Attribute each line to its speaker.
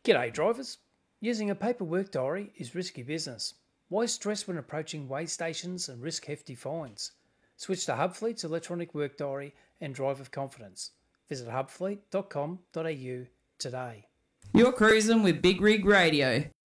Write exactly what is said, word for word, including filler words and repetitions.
Speaker 1: G'day drivers. Using a paper work diary is risky business. Why stress when approaching weigh stations and risk hefty fines? Switch to Hubfleet's electronic work diary and drive with confidence. Visit hubfleet dot com dot a u today.
Speaker 2: You're cruising with Big Rig Radio.